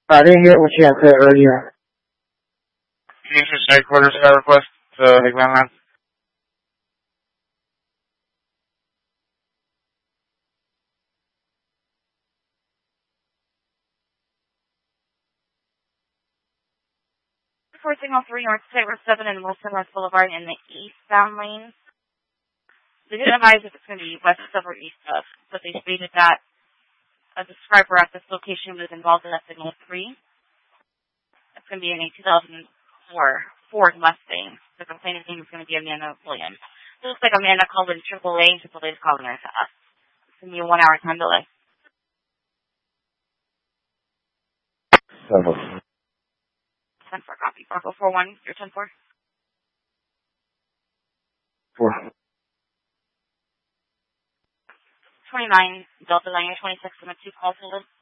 I didn't get what you had said earlier. Communications headquarters got a request to make landline. For Signal 3 North State Road 7 and Wilson West Boulevard in the eastbound lanes. They didn't advise if it's going to be west of or east of, but they stated that a describer at this location was involved in a Signal 3. It's going to be in a 2004 Ford Mustang. The complainant's name is going to be Amanda Williams. It looks like Amanda called in AAA and AAA is calling her to us. It's going to be a 1 hour time delay. 10-4 copy. Bravo 4-1, you're 10-4. 4. 29, Delta 9, 26, and a 2 call hold.